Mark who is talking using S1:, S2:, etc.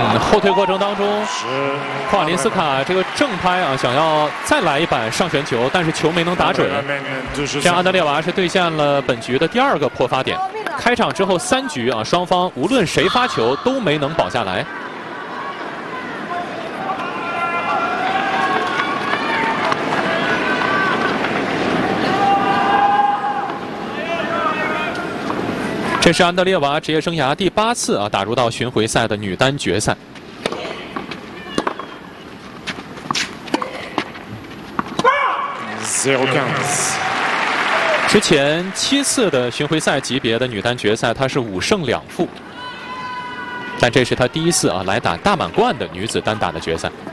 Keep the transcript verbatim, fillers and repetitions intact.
S1: 嗯，后退过程当中，库瓦林斯卡这个正拍啊，想要再来一板上旋球，但是球没能打准。这样安德烈娃是兑现了本局的第二个破发点。开场之后三局啊，双方无论谁发球都没能保下来。 这是安德烈娃职业生涯第八次啊打入到巡回赛的女单决赛。之前七次的巡回赛级别的女单决赛，她是五胜两负，但这是她第一次啊来打大满贯的女子单打的决赛。